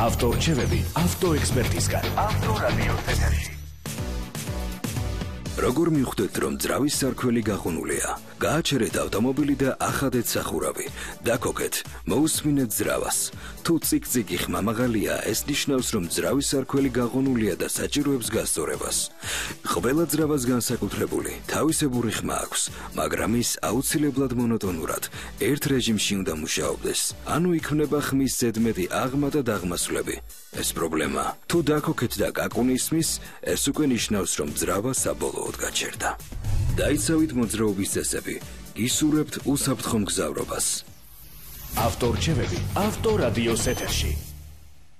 ავტორჩევები ავტოექსპერტისგან. ავტორადიოს ეთერში. როგორ მივხვდეთ, რომ ძრავის სარქველი გაღუნულია? გააჩერეთ ავტომობილი და ახადეთ სახურავი. დაქოკეთ, მოусმინეთ ძრავას. თუ ციკ-ციკი ხმამაღალია, ეს ნიშნავს, რომ ძრავის სარქველი გაღუნულია და საჭიროებს გასწორებას. ყველა ძრავას განსაკუთრებული, თავისებური ხმა აქვს, მაგრამ ის აუცილებლად მონოტონურად ერთ რეჟიმში უნდა მუშაობდეს. ანუ იქმნება ხმის ზედმეტი აღმა და დაღმასვლები. ეს პრობლემა. თუ დაქოკეთ და კაკუნი ისმის, ეს უკვე ნიშნავს, რომ ძრავა საბოლოოდ გაჩერდა. დაიცავით მოძრაობის წესები. გისურვებთ უსაფრთხო მგზავრობას. ავტორჩევები ავტორადიოს ეთერში.